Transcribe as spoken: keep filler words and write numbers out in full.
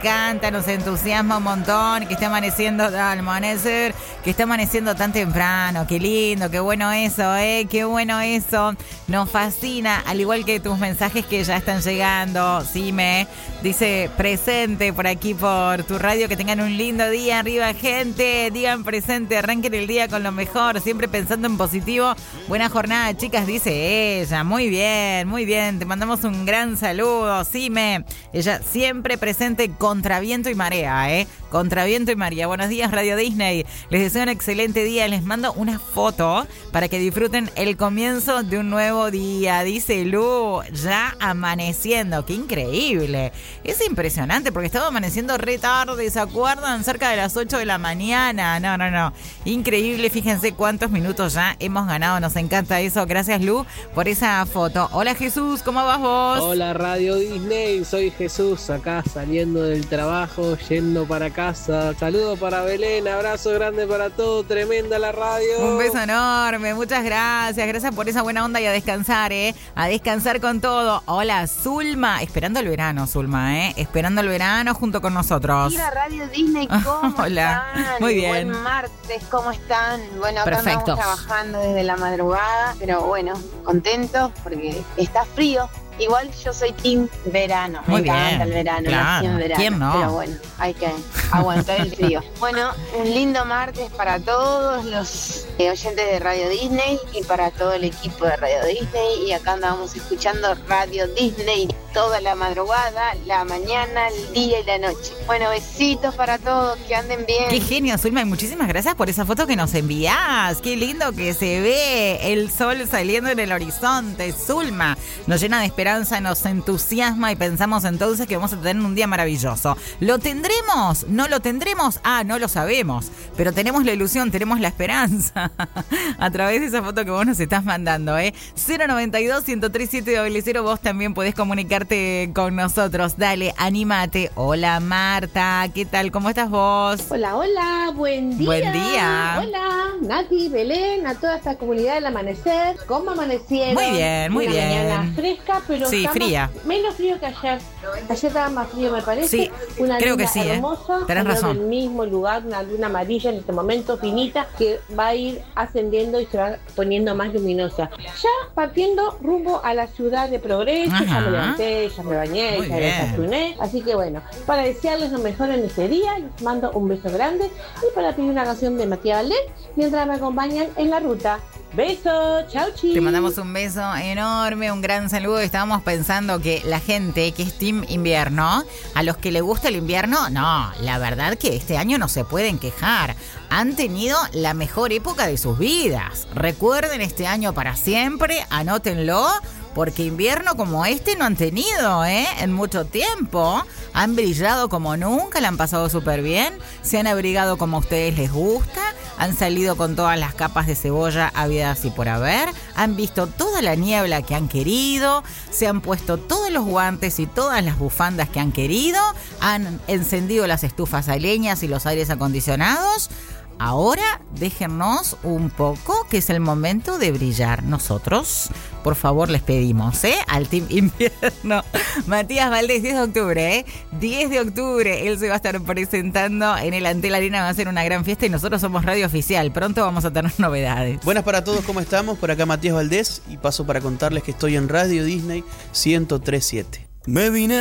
encanta, nos entusiasma un montón, que esté amaneciendo al amanecer, que esté amaneciendo tan temprano, qué lindo, qué bueno eso, eh, qué bueno eso, nos fascina, al igual que tus mensajes que ya están llegando. Sí, me dice presente por aquí por tu radio, que tengan un lindo día, arriba gente, digan presente, arranquen el día con lo mejor, siempre pensando en positivo. Buena jornada, chicas, dice ella. Muy bien, muy bien, te mandamos un gran saludo. Sí, me, ella siempre presente contra viento y marea, ¿eh? Contra viento y marea. Buenos días, Radio Disney. Les deseo un excelente día. Les mando una foto para que disfruten el comienzo de un nuevo día. Dice Lu, ya amaneciendo. ¡Qué increíble! Es impresionante porque estaba amaneciendo re tarde, ¿se acuerdan? Cerca de las ocho de la mañana. No, no, no. Increíble. Fíjense cuántos minutos ya hemos ganado. Nos encanta eso. Gracias, Lu, por esa foto. Hola, Jesús. ¿Cómo vas vos? Hola, Radio Disney. Soy Jesús, acá saliendo del trabajo, yendo para casa. Saludo para Belén, abrazo grande para todo, tremenda la radio. Un beso enorme, muchas gracias, gracias por esa buena onda y a descansar, ¿eh? A descansar con todo. Hola, Zulma, esperando el verano, Zulma, ¿eh? Esperando el verano junto con nosotros. Mira, Radio Disney, ¿cómo Hola, están? muy bien. Buen martes, ¿cómo están? Bueno, acá Perfecto. estamos trabajando desde la madrugada, pero bueno, contentos porque está frío. Igual yo soy team verano, Muy me encanta bien, el verano, claro. nací en verano. ¿Quién no? Pero bueno, hay que aguantar el frío. Bueno, un lindo martes para todos los eh, oyentes de Radio Disney y para todo el equipo de Radio Disney. Y acá andamos escuchando Radio Disney toda la madrugada, la mañana, el día y la noche. Bueno, besitos para todos, que anden bien. Qué genio, Zulma, y muchísimas gracias por esa foto que nos envías. Qué lindo que se ve el sol saliendo en el horizonte. Zulma, nos llena de esperanza, nos entusiasma y pensamos entonces que vamos a tener un día maravilloso. ¿Lo tendremos? ¿No lo tendremos? Ah, no lo sabemos, pero tenemos la ilusión, tenemos la esperanza a través de esa foto que vos nos estás mandando, ¿eh? cero noventa y dos, ciento tres, siete cero cero, vos también podés comunicarte con nosotros. Dale, anímate. Hola, Marta, ¿qué tal? ¿Cómo estás vos? Hola, hola, buen día. Buen día. Hola, Nati, Belén, a toda esta comunidad del amanecer. ¿Cómo amanecieron? Muy bien, muy Una bien. mañana fresca, pero Sí, estamos fría. menos frío que ayer. Ayer estaba más frío, me parece. Sí, una creo luna que sí, ¿eh? hermosa, Tenés salió razón. del mismo lugar, una luna amarilla en este momento, finita, que va a ir ascendiendo y se va poniendo más luminosa. Ya partiendo rumbo a la ciudad de Progreso. Ajá. Ya me levanté, ya me bañé, Muy ya bien. desayuné. Así que bueno, para desearles lo mejor en ese día, les mando un beso grande y para pedir una canción de Matías Valdés mientras me acompañan en la ruta. Beso, chau chi. Te mandamos un beso enorme, un gran saludo. Estábamos pensando que la gente que es team invierno, a los que le gusta el invierno, no, la verdad que este año no se pueden quejar. Han tenido la mejor época de sus vidas. Recuerden este año para siempre, anótenlo, porque invierno como este no han tenido, ¿eh? En mucho tiempo. Han brillado como nunca, la han pasado súper bien, se han abrigado como a ustedes les gusta, han salido con todas las capas de cebolla habidas y por haber, han visto toda la niebla que han querido, se han puesto todos los guantes y todas las bufandas que han querido, han encendido las estufas a leñas y los aires acondicionados. Ahora déjennos un poco, que es el momento de brillar. Nosotros, por favor, les pedimos, ¿eh? Al Team Invierno. Matías Valdés, diez de octubre, ¿eh? diez de octubre, él se va a estar presentando en el Antel Arena, va a ser una gran fiesta y nosotros somos Radio Oficial. Pronto vamos a tener novedades. Buenas para todos, ¿cómo estamos? Por acá Matías Valdés y paso para contarles que estoy en Radio Disney ciento tres punto siete. Me vine